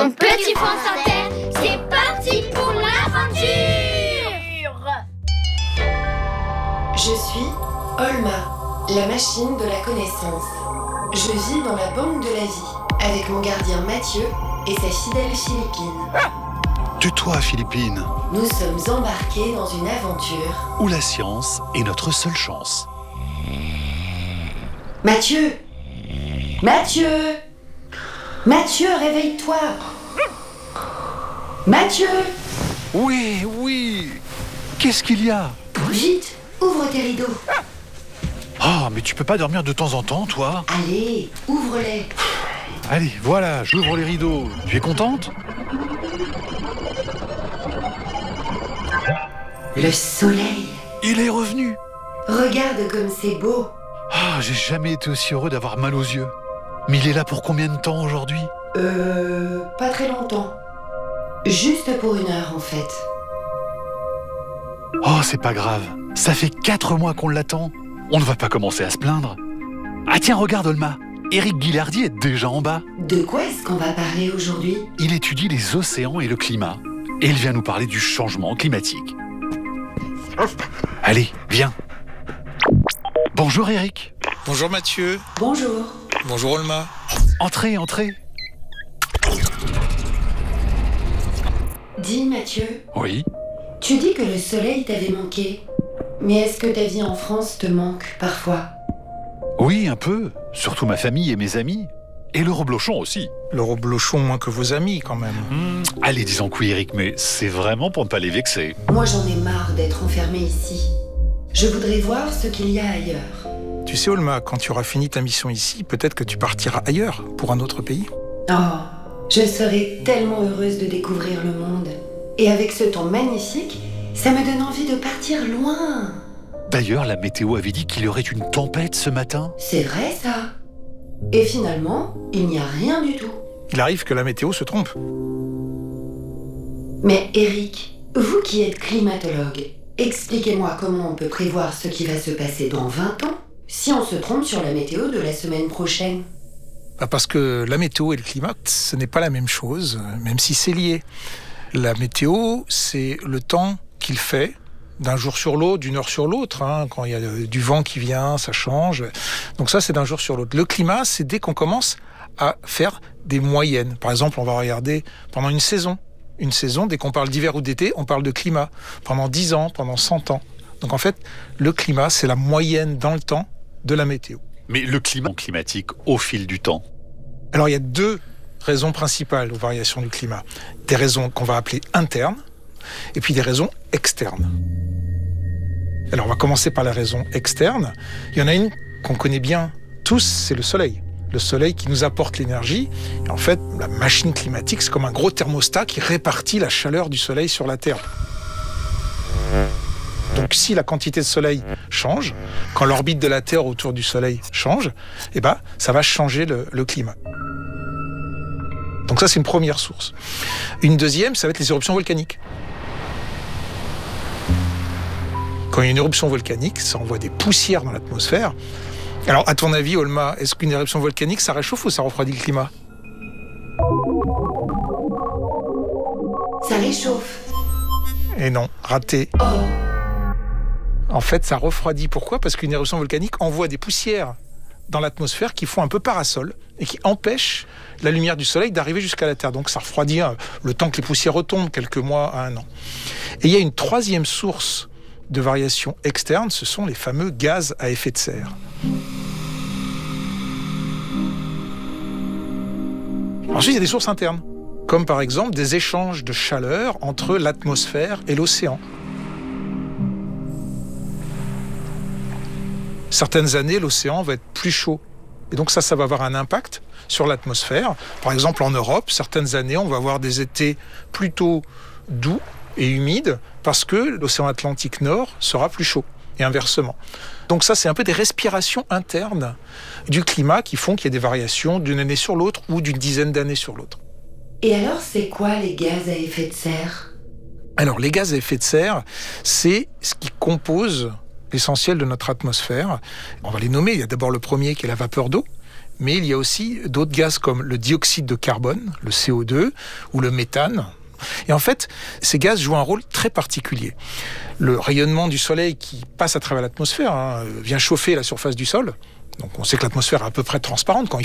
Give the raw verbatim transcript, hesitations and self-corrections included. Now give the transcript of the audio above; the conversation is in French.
Petit France Inter, c'est parti pour l'aventure! Je suis Olma, la machine de la connaissance. Je vis dans la banque de la vie, avec mon gardien Mathieu et sa fidèle Philippine. Tais-toi, Philippine. Nous sommes embarqués dans une aventure où la science est notre seule chance. Mathieu! Mathieu! Mathieu, réveille-toi! Mathieu! Oui, oui! Qu'est-ce qu'il y a? Vite, ouvre tes rideaux. Ah, mais tu peux pas dormir de temps en temps, toi? Allez, ouvre-les. Allez, voilà, j'ouvre les rideaux. Tu es contente? Le soleil. Il est revenu. Regarde comme c'est beau. Ah, j'ai jamais été aussi heureux d'avoir mal aux yeux. Mais il est là pour combien de temps aujourd'hui? Euh... Pas très longtemps. Juste pour une heure, en fait. Oh, c'est pas grave. Ça fait quatre mois qu'on l'attend. On ne va pas commencer à se plaindre. Ah tiens, regarde, Olma. Éric Guillardi est déjà en bas. De quoi est-ce qu'on va parler aujourd'hui? Il étudie les océans et le climat. Et il vient nous parler du changement climatique. Allez, viens. Bonjour Éric. Bonjour Mathieu. Bonjour. Bonjour Olma. Entrez, entrez. Dis Mathieu. Oui. Tu dis que le soleil t'avait manqué. Mais est-ce que ta vie en France te manque parfois? Oui, un peu. Surtout ma famille et mes amis. Et le reblochon aussi. Le reblochon moins que vos amis quand même. Mmh. Allez, disons que oui Éric, mais c'est vraiment pour ne pas les vexer. Moi j'en ai marre d'être enfermée ici. Je voudrais voir ce qu'il y a ailleurs. Tu sais Olma, quand tu auras fini ta mission ici, peut-être que tu partiras ailleurs, pour un autre pays. Oh, je serais tellement heureuse de découvrir le monde. Et avec ce temps magnifique, ça me donne envie de partir loin. D'ailleurs, la météo avait dit qu'il y aurait une tempête ce matin. C'est vrai ça. Et finalement, il n'y a rien du tout. Il arrive que la météo se trompe. Mais Éric, vous qui êtes climatologue, expliquez-moi comment on peut prévoir ce qui va se passer dans vingt ans si on se trompe sur la météo de la semaine prochaine. Bah parce que la météo et le climat, ce n'est pas la même chose, même si c'est lié. La météo, c'est le temps qu'il fait d'un jour sur l'autre, d'une heure sur l'autre. Hein. Quand il y a du vent qui vient, ça change. Donc ça, c'est d'un jour sur l'autre. Le climat, c'est dès qu'on commence à faire des moyennes. Par exemple, on va regarder pendant une saison. Une saison, dès qu'on parle d'hiver ou d'été, on parle de climat. Pendant dix ans, pendant cent ans. Donc en fait, le climat, c'est la moyenne dans le temps de la météo. Mais le climat climatique au fil du temps? Alors il y a deux raisons principales aux variations du climat. Des raisons qu'on va appeler internes, et puis des raisons externes. Alors on va commencer par la raison externe. Il y en a une qu'on connaît bien tous, c'est le soleil. Le soleil qui nous apporte l'énergie. Et en fait, la machine climatique, c'est comme un gros thermostat qui répartit la chaleur du soleil sur la Terre. Donc si la quantité de soleil change, quand l'orbite de la Terre autour du soleil change, eh ben, ça va changer le, le climat. Donc ça, c'est une première source. Une deuxième, ça va être les éruptions volcaniques. Quand il y a une éruption volcanique, ça envoie des poussières dans l'atmosphère. Alors, à ton avis, Olma, est-ce qu'une éruption volcanique, ça réchauffe ou ça refroidit le climat? Ça réchauffe. Et non, raté. Oh. En fait, ça refroidit. Pourquoi? Parce qu'une éruption volcanique envoie des poussières dans l'atmosphère qui font un peu parasol et qui empêchent la lumière du soleil d'arriver jusqu'à la Terre. Donc ça refroidit le temps que les poussières retombent, quelques mois à un an. Et il y a une troisième source de variation externe, ce sont les fameux gaz à effet de serre. Ensuite, il y a des sources internes, comme par exemple des échanges de chaleur entre l'atmosphère et l'océan. Certaines années, l'océan va être plus chaud. Et donc ça, ça va avoir un impact sur l'atmosphère. Par exemple, en Europe, certaines années, on va avoir des étés plutôt doux et humides parce que l'océan Atlantique Nord sera plus chaud, et inversement. Donc ça, c'est un peu des respirations internes du climat qui font qu'il y a des variations d'une année sur l'autre ou d'une dizaine d'années sur l'autre. Et alors, c'est quoi les gaz à effet de serre? Alors, les gaz à effet de serre, c'est ce qui compose l'essentiel de notre atmosphère. On va les nommer. Il y a d'abord le premier qui est la vapeur d'eau. mais il y a aussi d'autres gaz comme le dioxyde de carbone, le C O deux, ou le méthane. Et en fait, ces gaz jouent un rôle très particulier. Le rayonnement du soleil qui passe à travers l'atmosphère hein, vient chauffer la surface du sol. Donc on sait que l'atmosphère est à peu près transparente. Quand il